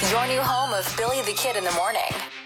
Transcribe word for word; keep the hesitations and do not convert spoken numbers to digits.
Your new home of Billy the Kid in the Morning.